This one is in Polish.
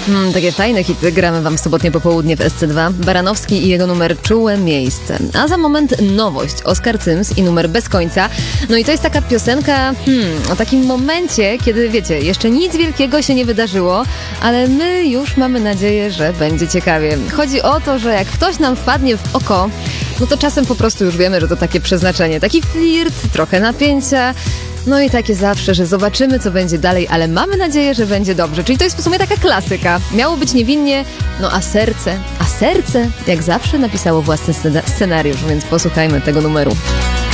Takie fajne hity gramy wam w sobotnie popołudnie w SC2. Baranowski i jego numer Czułe miejsce. A za moment nowość. Oskar Cyms i numer Bez końca. No i to jest taka piosenka o takim momencie, kiedy wiecie, jeszcze nic wielkiego się nie wydarzyło, ale my już mamy nadzieję, że będzie ciekawie. Chodzi o to, że jak ktoś nam wpadnie w oko, no to czasem po prostu już wiemy, że to takie przeznaczenie. Taki flirt, trochę napięcia. No i takie zawsze, że zobaczymy, co będzie dalej, ale mamy nadzieję, że będzie dobrze. Czyli to jest w sumie taka klasyka. Miało być niewinnie, no a serce, jak zawsze napisało własny scenariusz, więc posłuchajmy tego numeru.